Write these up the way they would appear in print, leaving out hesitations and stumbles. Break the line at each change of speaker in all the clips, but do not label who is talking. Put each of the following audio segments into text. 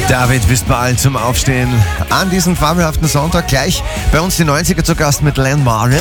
David, bist bald zum Aufstehen an diesem fabelhaften Sonntag. Gleich bei uns die 90er zu Gast mit Len Marlin.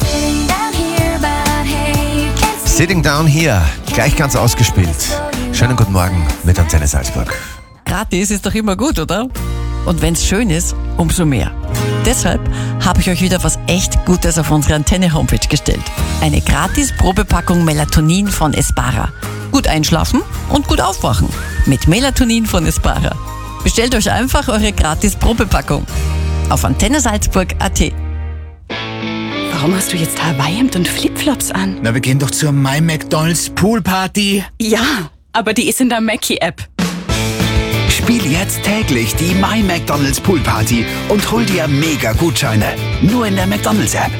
Sitting Down Here, gleich ganz ausgespielt. Schönen guten Morgen mit Antenne Salzburg.
Gratis ist doch immer gut, oder? Und wenn's schön ist, umso mehr. Deshalb habe ich euch wieder was echt Gutes auf unsere Antenne-Homepage gestellt. Eine gratis Probepackung Melatonin von Espara. Gut einschlafen und gut aufwachen mit Melatonin von Espara. Bestellt euch einfach eure gratis Probepackung auf antennesalzburg.at.
Warum hast du jetzt Hawaii-Hemd und Flipflops an?
Na, wir gehen doch zur My McDonald's Poolparty.
Ja, aber die ist in der Mackie-App.
Spiel jetzt täglich die My McDonald's Poolparty und hol dir mega Gutscheine. Nur in der McDonald's App.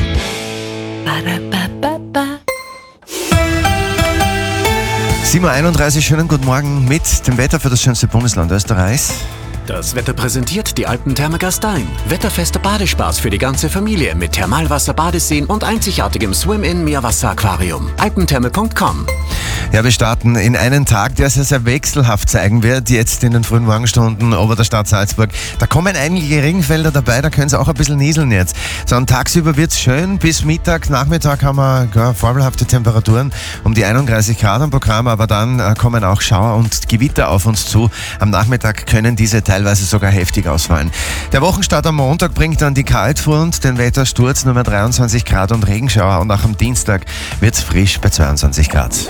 7.31 Uhr, schönen guten Morgen mit dem Wetter für das schönste Bundesland Österreichs.
Das Wetter präsentiert die Alpentherme Gastein. Wetterfester Badespaß für die ganze Familie mit Thermalwasser, Badeseen und einzigartigem Swim-In-Meerwasser-Aquarium. Alpentherme.com.
Ja, wir starten in einen Tag, der sehr, sehr wechselhaft zeigen wird, jetzt in den frühen Morgenstunden ober der Stadt Salzburg. Da kommen einige Regenfelder dabei, da können es auch ein bisschen nieseln jetzt. So, und tagsüber wird es schön, bis Mittag, Nachmittag haben wir vorbelhafte Temperaturen um die 31 Grad am Programm, aber dann kommen auch Schauer und Gewitter auf uns zu. Am Nachmittag können diese teilweise sogar heftig ausfallen. Der Wochenstart am Montag bringt dann die Kaltfront, den Wettersturz, Nummer 23 Grad und Regenschauer, und auch am Dienstag wird es frisch bei 22 Grad.